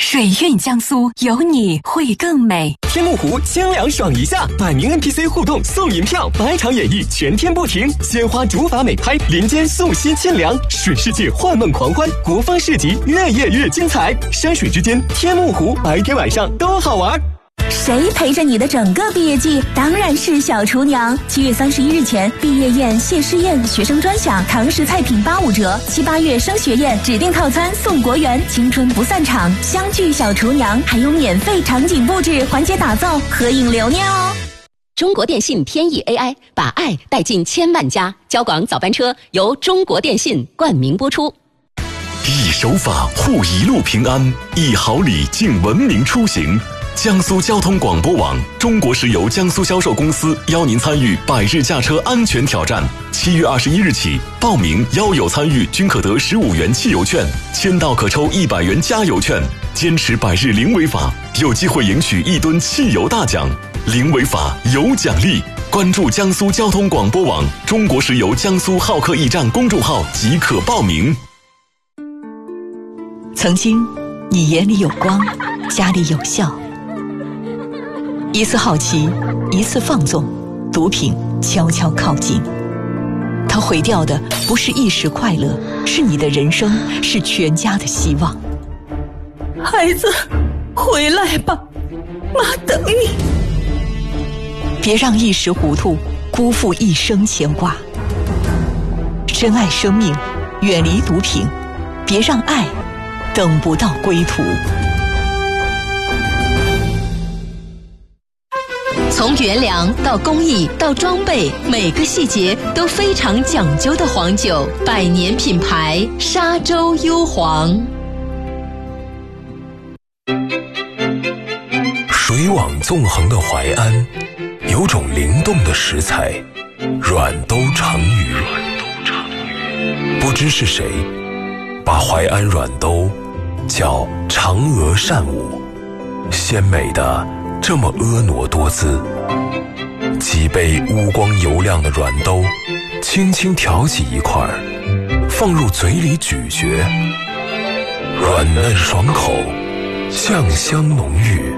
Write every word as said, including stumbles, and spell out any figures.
水韵江苏，有你会更美。 天目湖清凉爽一下，百名 N P C 互动送银票，百场演绎全天不停，鲜花竹筏美拍，林间素心清凉，水世界幻梦狂欢，国风市集越夜越精彩，山水之间天目湖，白天晚上都好玩。 谁陪着你的整个毕业季？当然是小厨娘。七月三十一日前，毕业宴、谢师宴、学生专享，堂食菜品八五折；七八月升学宴，指定套餐送国园，青春不散场，相聚小厨娘，还有免费场景布置，环节打造，合影留念哦。 中国电信天翼 A I 把爱带进千万家，交广早班车由中国电信冠名播出。 一守法护一路平安，一好礼敬文明出行。江苏交通广播网、中国石油江苏销售公司邀您参与百日驾车安全挑战。七月二十一日起，报名邀友参与均可得十五元汽油券，签到可抽一百元加油券。坚持百日零违法，有机会赢取一吨汽油大奖。零违法有奖励，关注江苏交通广播网、中国石油江苏好客驿站公众号即可报名。 曾经，你眼里有光，家里有笑。一次好奇，一次放纵，毒品悄悄靠近。它毁掉的不是一时快乐，是你的人生，是全家的希望。 孩子，回来吧，妈等你。 别让一时糊涂辜负一生牵挂。珍爱生命，远离毒品，别让爱等不到归途。 从原粮到工艺到装备，每个细节都非常讲究的黄酒，百年品牌沙洲幽黄。 水网纵横的淮安，有种灵动的食材——软兜长鱼。不知是谁把淮安软兜叫嫦娥扇舞，鲜美的这么婀娜多姿。几杯乌光油亮的软兜，轻轻挑起一块，放入嘴里咀嚼，软嫩爽口，酱香浓郁。